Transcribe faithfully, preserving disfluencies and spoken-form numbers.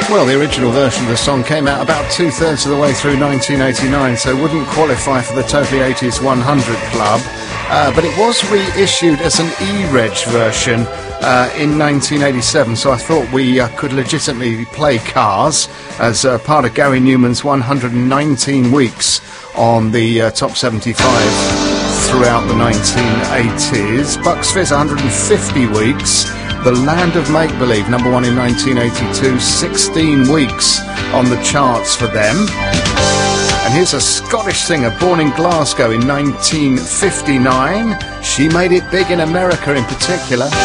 Well, the original version of the song came out about two-thirds of the way through nineteen eighty-nine, so wouldn't qualify for the Totally eighties one hundred Club. Uh, but it was reissued as an E-Reg version uh, in nineteen eighty-seven, so I thought we uh, could legitimately play Cars as uh, part of Gary Newman's one hundred nineteen weeks on the uh, top seventy-five throughout the nineteen eighties. Bucks Fizz, one hundred fifty weeks. The Land of Make-Believe, number one in nineteen eighty-two, sixteen weeks on the charts for them. And here's a Scottish singer born in Glasgow in nineteen fifty-nine. She made it big in America in particular.